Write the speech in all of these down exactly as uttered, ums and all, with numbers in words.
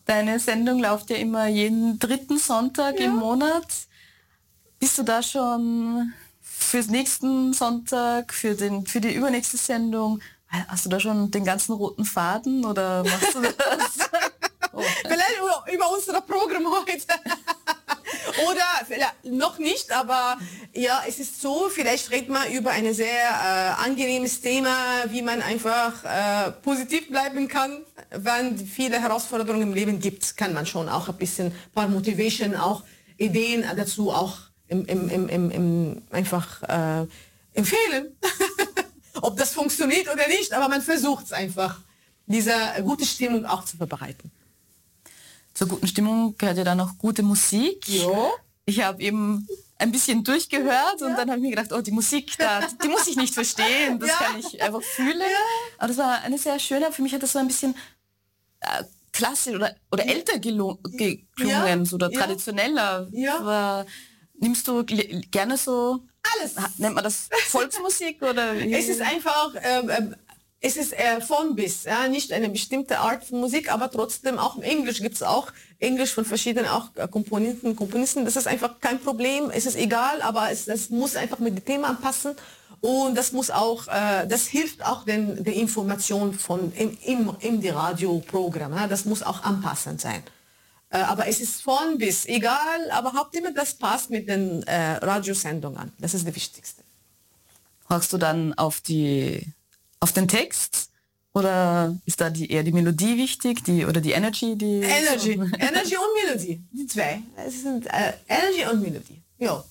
Deine Sendung läuft ja immer jeden dritten Sonntag ja. im Monat. Bist du da schon fürs nächsten Sonntag, für, den, für die übernächste Sendung, hast du da schon den ganzen roten Faden oder machst du das? Oh. Vielleicht über, über unser Programm heute. Oder vielleicht noch nicht, aber ja, es ist so, vielleicht redet man über ein sehr äh, angenehmes Thema, wie man einfach äh, positiv bleiben kann, wenn viele Herausforderungen im Leben gibt, kann man schon auch ein bisschen ein paar Motivation, auch Ideen dazu auch im, im, im, im, im einfach äh, empfehlen. Ob das funktioniert oder nicht, aber man versucht es einfach, diese gute Stimmung auch zu verbreiten. Zur guten Stimmung gehört ja dann noch gute Musik. Jo. Ich habe eben ein bisschen durchgehört ja. und dann habe ich mir gedacht, oh, die Musik, da, die muss ich nicht verstehen, das ja. kann ich einfach fühlen. Ja. Aber das war eine sehr schöne, für mich hat das so ein bisschen äh, klassisch oder, oder älter geklungen, ja. so, oder traditioneller. Ja. Aber, nimmst du gerne so, alles, nennt man das Volksmusik? Oder wie? Es ist einfach... Ähm, Es ist äh, von bis, ja, nicht eine bestimmte Art von Musik, aber trotzdem auch im Englisch gibt es auch Englisch von verschiedenen auch äh, Komponisten, Komponisten. Das ist einfach kein Problem, es ist egal, aber es das muss einfach mit dem Thema anpassen und das muss auch, äh, das hilft auch den, der Information von im, im, im die Radioprogramm. Ja, das muss auch anpassend sein. Äh, aber es ist von bis, egal, aber Hauptthema, das passt mit den äh, Radiosendungen an. Das ist das Wichtigste. Hörst du dann auf die auf den Text oder ist da die, eher die Melodie wichtig, die oder die Energy, die Energy, so? Energy und Melodie, die zwei. Es sind äh, Energy und Melodie. Ja.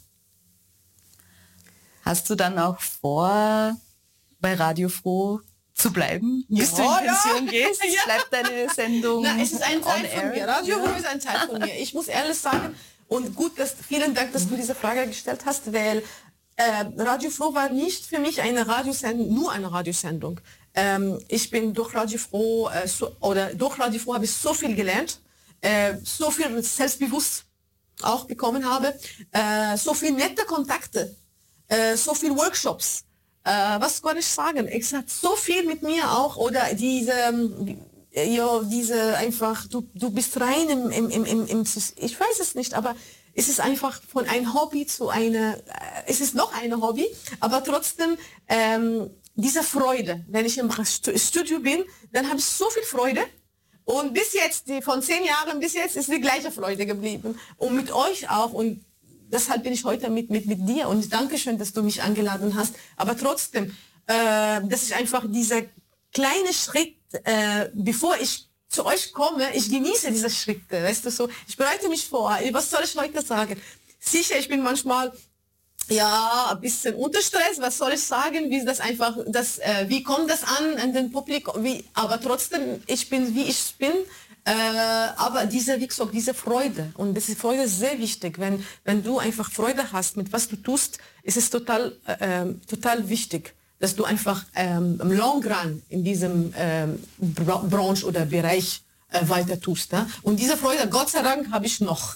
Hast du dann auch vor, bei Radio Froh zu bleiben, ja, bis du in Pension ja. gehst? Ja. Bleibt deine Sendung? Na, es ist ein Teil von air? mir. Radio Froh ist ein Teil von mir. Ich muss ehrlich sagen und gut, dass vielen Dank, dass du diese Frage gestellt hast, weil äh, Radio Froh war nicht für mich eine Radiosendung, nur eine Radiosendung. Ähm, ich bin durch Radio Froh, äh, so, oder durch Radio Froh habe ich so viel gelernt, äh, so viel selbstbewusst auch bekommen habe, äh, so viele nette Kontakte, äh, so viele Workshops. Äh, was kann ich sagen? Es hat so viel mit mir auch, oder diese, äh, ja, diese einfach, du, du bist rein im, im, im, im, im, ich weiß es nicht, aber es ist einfach von einem Hobby zu einer, äh, es ist noch ein Hobby, aber trotzdem ähm, diese Freude, wenn ich im Studio bin, dann habe ich so viel Freude und bis jetzt, die, von zehn Jahren bis jetzt ist die gleiche Freude geblieben und mit euch auch und deshalb bin ich heute mit, mit, mit dir und danke schön, dass du mich eingeladen hast, aber trotzdem, äh, das ist einfach dieser kleine Schritt, äh, bevor ich zu euch komme, ich genieße diese Schritte, weißt du so, ich bereite mich vor, was soll ich heute sagen? Sicher, ich bin manchmal, ja, ein bisschen unter Stress, was soll ich sagen, wie das einfach, das, äh, wie kommt das an, an den Publikum, wie, aber trotzdem, ich bin, wie ich bin, äh, aber diese, wie gesagt, diese Freude, und diese Freude ist sehr wichtig, wenn, wenn du einfach Freude hast, mit was du tust, ist es total, äh, total wichtig, dass du einfach ähm, im Long Run in diesem ähm, Bra Branche oder Bereich äh, weiter tust. Ne? Und diese Freude, Gott sei Dank, habe ich noch.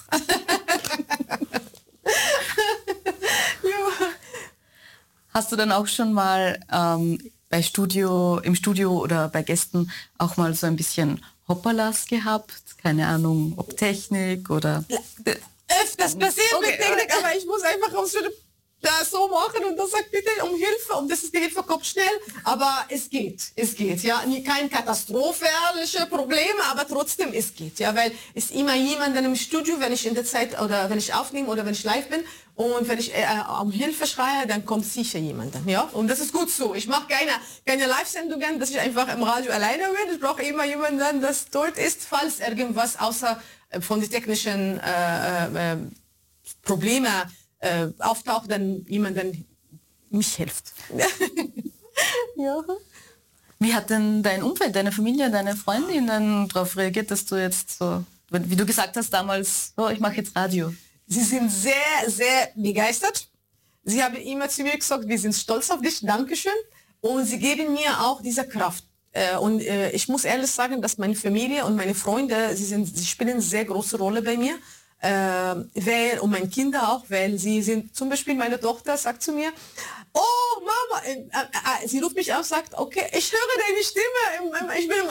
Ja. Hast du dann auch schon mal ähm, bei Studio, im Studio oder bei Gästen auch mal so ein bisschen Hoppalas gehabt? Keine Ahnung, ob Technik oder... Öfters passiert okay, mit Technik, okay. Aber ich muss einfach aufs das so machen und das sagt bitte um Hilfe und das ist die Hilfe kommt schnell, aber es geht, es geht, ja, kein katastrophalische Probleme, aber trotzdem es geht, ja, weil es immer jemand im Studio, wenn ich in der Zeit oder wenn ich aufnehme oder wenn ich live bin und wenn ich äh, um Hilfe schreie, dann kommt sicher jemand dann, ja, und das ist gut so. Ich mache keine keine Live-Sendungen, dass ich einfach im Radio alleine bin. Ich brauche immer jemanden, das dort ist, falls irgendwas außer äh, von den technischen äh, äh, Probleme Äh, auftaucht, dann jemand dann mich hilft. Ja. Wie hat denn dein Umfeld, deine Familie, deine Freundinnen darauf reagiert, dass du jetzt so, wie du gesagt hast damals, oh, ich mache jetzt Radio? Sie sind sehr, sehr begeistert. Sie haben immer zu mir gesagt, wir sind stolz auf dich, Dankeschön. Und sie geben mir auch diese Kraft. Äh, und äh, ich muss ehrlich sagen, dass meine Familie und meine Freunde, sie, sind, sie spielen eine sehr große Rolle bei mir. Äh, weil, und meine Kinder auch, weil sie sind, zum Beispiel meine Tochter sagt zu mir, oh Mama, äh, äh, sie ruft mich auf und sagt, okay, ich höre deine Stimme, im, im, ich bin im